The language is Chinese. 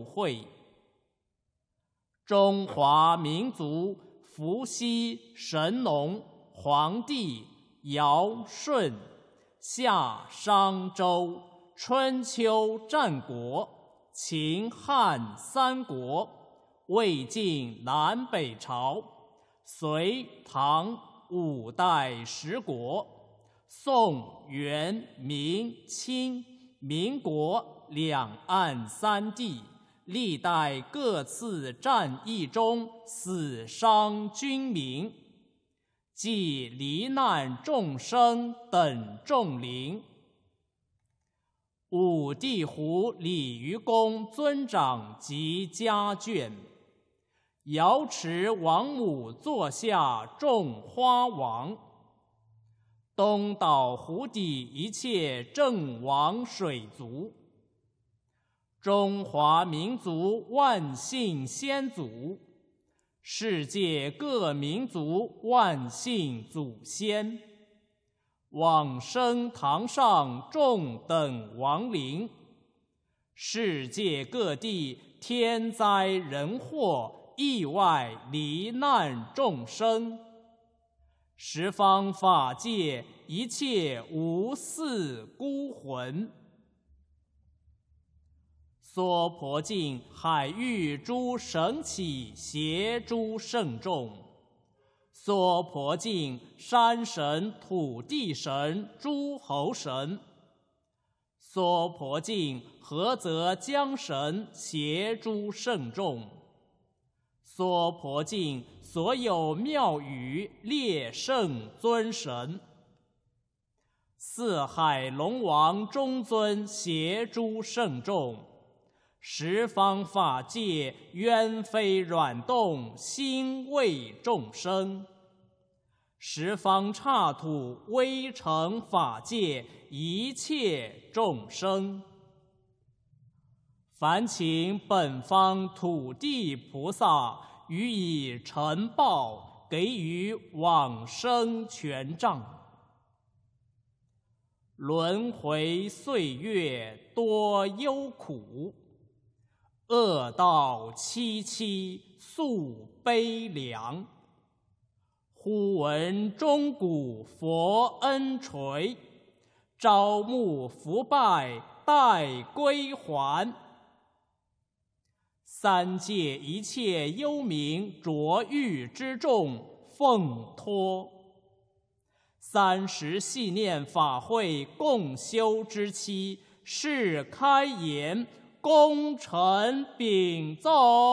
入会。中华民族伏羲、神农、黄帝、尧、舜、夏、商、周、春秋战国、秦汉三国、魏晋南北朝、隋唐五代十国、宋元明清民国两岸三地历代各次战役中死伤军民，即罹难众生等众灵。五帝湖鲤鱼公尊长及家眷，瑶池王母座下种花王，东岛湖底一切阵亡水族，中华民族万姓先祖，世界各民族万姓祖先，往生堂上众等亡灵，世界各地天灾人祸意外罹难众生，十方法界一切无嗣孤魂，娑婆境海域诸神祇邪诸圣众，娑婆境山神土地神诸侯神，娑婆境菏泽江神邪诸圣众，娑婆境所有庙宇列圣尊神，四海龙王中尊邪诸圣众，十方法界冤非软动心为众生，十方刹土微尘法界一切众生，烦请本方土地菩萨予以承报，给予往生权杖。轮回岁月多忧苦，恶道凄凄诉悲凉。忽闻钟鼓佛恩垂，朝暮伏拜待归还。三界一切幽冥浊狱之众奉托，30系念法会共修之期，是开言，功成禀奏。